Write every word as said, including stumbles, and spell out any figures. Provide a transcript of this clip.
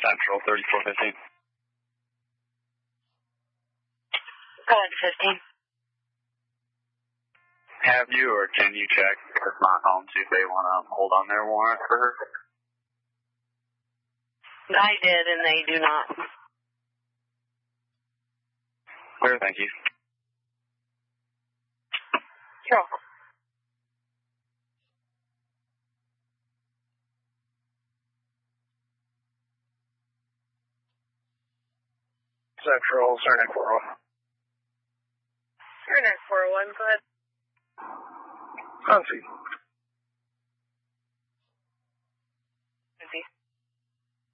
Central, thirty-four fifteen. Go ahead, fifteen. Have you or can you check Kirkmont Home, see if they want to hold on their warrant for her? I did, and they do not. Clear, thank you. You're welcome. Central, Cernak four oh one. Cernak four oh one, go ahead. Fancy.